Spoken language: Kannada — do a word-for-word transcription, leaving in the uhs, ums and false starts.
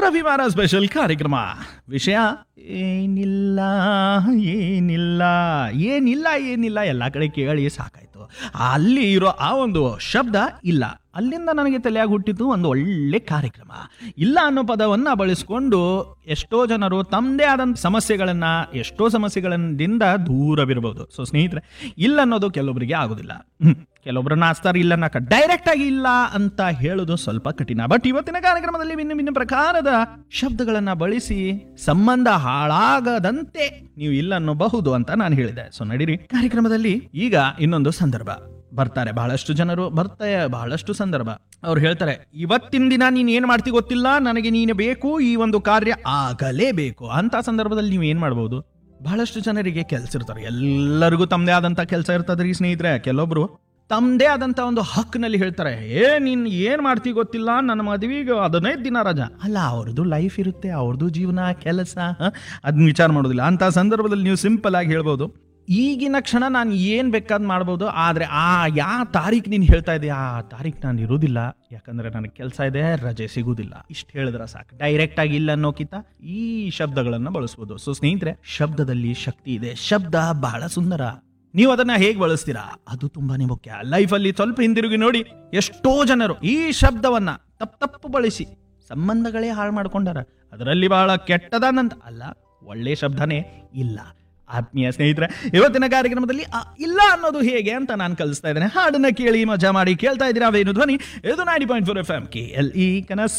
ರವಿವಾರ ಸ್ಪೆಷಲ್ ಕಾರ್ಯಕ್ರಮ. ವಿಷಯ ಏನಿಲ್ಲ ಏನಿಲ್ಲ ಏನಿಲ್ಲ ಏನಿಲ್ಲ ಎಲ್ಲ ಕಡೆ ಕೇಳಿ ಸಾಕಾಯ್ತು. ಅಲ್ಲಿ ಇರೋ ಆ ಒಂದು ಶಬ್ದ ಇಲ್ಲ, ಅಲ್ಲಿಂದ ನನಗೆ ತಲೆಯಾಗಿ ಹುಟ್ಟಿದ್ದು ಒಂದು ಒಳ್ಳೆ ಕಾರ್ಯಕ್ರಮ. ಇಲ್ಲ ಅನ್ನೋ ಪದವನ್ನ ಬಳಸಿಕೊಂಡು ಎಷ್ಟೋ ಜನರು ತಮ್ಮದೇ ಆದಂಥ ಸಮಸ್ಯೆಗಳನ್ನ ಎಷ್ಟೋ ಸಮಸ್ಯೆಗಳಿಂದ ದೂರವಿರಬಹುದು. ಸೊ ಸ್ನೇಹಿತರೆ, ಇಲ್ಲ ಅನ್ನೋದು ಕೆಲವೊಬ್ಬರಿಗೆ ಆಗೋದಿಲ್ಲ. ಕೆಲವೊಬ್ಬರನ್ನ ಆಸ್ತಾರೆ ಇಲ್ಲ ಅನ್ನಕ, ಡೈರೆಕ್ಟ್ ಆಗಿ ಇಲ್ಲ ಅಂತ ಹೇಳೋದು ಸ್ವಲ್ಪ ಕಠಿಣ. ಬಟ್ ಇವತ್ತಿನ ಕಾರ್ಯಕ್ರಮದಲ್ಲಿ ಭಿನ್ನ ಭಿನ್ನ ಪ್ರಕಾರದ ಶಬ್ದಗಳನ್ನ ಬಳಸಿ ಸಂಬಂಧ ಹಾಳಾಗದಂತೆ ನೀವು ಇಲ್ಲ ಅನ್ನಬಹುದು ಅಂತ ನಾನು ಹೇಳಿದೆ. ಸೊ ನಡೀರಿ ಕಾರ್ಯಕ್ರಮದಲ್ಲಿ. ಈಗ ಇನ್ನೊಂದು ಸಂದರ್ಭ ಬರ್ತಾರೆ, ಬಹಳಷ್ಟು ಜನರು ಬರ್ತಾರೆ, ಬಹಳಷ್ಟು ಸಂದರ್ಭ ಅವ್ರು ಹೇಳ್ತಾರೆ, ಇವತ್ತಿನ ದಿನ ನೀನ್ ಏನ್ ಮಾಡ್ತಿ ಗೊತ್ತಿಲ್ಲ, ನನಗೆ ನೀನು ಬೇಕು, ಈ ಒಂದು ಕಾರ್ಯ ಆಗಲೇಬೇಕು ಅಂತ ಸಂದರ್ಭದಲ್ಲಿ ನೀವು ಏನ್ ಮಾಡ್ಬೋದು? ಬಹಳಷ್ಟು ಜನರಿಗೆ ಕೆಲಸ ಇರ್ತಾರೆ, ಎಲ್ಲರಿಗೂ ತಮ್ಮದೇ ಆದಂತ ಕೆಲಸ ಇರ್ತದ್ರಿ ಸ್ನೇಹಿತರೆ. ಕೆಲವೊಬ್ರು ತಮ್ಮದೇ ಆದಂತ ಒಂದು ಹಕ್ಕಿನಲ್ಲಿ ಹೇಳ್ತಾರೆ, ಏ ನೀನ್ ಏನ್ ಮಾಡ್ತಿ ಗೊತ್ತಿಲ್ಲ, ನನ್ನ ಮದುವೆಗೆ ಹದಿನೈದು ದಿನ ರಜಾ. ಅಲ್ಲ, ಅವ್ರದ್ದು ಲೈಫ್ ಇರುತ್ತೆ, ಅವ್ರದ್ದು ಜೀವನ, ಕೆಲಸ, ಅದನ್ನ ವಿಚಾರ ಮಾಡೋದಿಲ್ಲ. ಅಂತ ಸಂದರ್ಭದಲ್ಲಿ ನೀವು ಸಿಂಪಲ್ ಆಗಿ ಹೇಳ್ಬೋದು, ಈಗಿನ ಕ್ಷಣ ನಾನು ಏನ್ ಬೇಕಾದ್ ಮಾಡ್ಬೋದು, ಆದ್ರೆ ಆ ಯಾ ತಾರೀಖ್ ನೀನ್ ಹೇಳ್ತಾ ಇದೆ ಆ ತಾರೀಖ್ ನಾನು ಇರುವುದಿಲ್ಲ, ಯಾಕಂದ್ರೆ ನನಗೆ ಕೆಲಸ ಇದೆ, ರಜೆ ಸಿಗುದಿಲ್ಲ. ಇಷ್ಟು ಹೇಳಿದ್ರೆ ಸಾಕು. ಡೈರೆಕ್ಟ್ ಆಗಿ ಇಲ್ಲ ಅನ್ನೋಕ್ಕಿಂತ ಈ ಶಬ್ದಗಳನ್ನ ಬಳಸ್ಬೋದು. ಸೊ ಸ್ನೇಹಿತರೆ, ಶಬ್ದದಲ್ಲಿ ಶಕ್ತಿ ಇದೆ. ಶಬ್ದ ಬಹಳ ಸುಂದರ. ನೀವು ಅದನ್ನ ಹೇಗೆ ಬಳಸ್ತೀರಾ ಅದು ತುಂಬಾನೇ ಮುಖ್ಯ. ಲೈಫಲ್ಲಿ ಸ್ವಲ್ಪ ಹಿಂದಿರುಗಿ ನೋಡಿ, ಎಷ್ಟೋ ಜನರು ಈ ಶಬ್ದವನ್ನ ತಪ್ಪು ತಪ್ಪು ಬಳಸಿ ಸಂಬಂಧಗಳೇ ಹಾಳು ಮಾಡ್ಕೊಂಡಾರ. ಅದರಲ್ಲಿ ಬಹಳ ಕೆಟ್ಟದಾನಂತ ಅಲ್ಲ, ಒಳ್ಳೆ ಶಬ್ದನೇ ಇಲ್ಲ. ಆತ್ಮೀಯ ಸ್ನೇಹಿತರೆ, ಇವತ್ತಿನ ಕಾರ್ಯಕ್ರಮದಲ್ಲಿ ಇಲ್ಲ ಅನ್ನೋದು ಹೇಗೆ ಅಂತ ನಾನು ಕಲಿಸ್ತಾ ಇದ್ದೇನೆ. ಹಾಡನ್ನ ಕೇಳಿ ಮಜಾ ಮಾಡಿ ಕೇಳ್ತಾ ಇದ್ದೀರಾ ವೇಣು ಧ್ವನಿ. ಇದು ninety point four F M K L E ಕನಸು.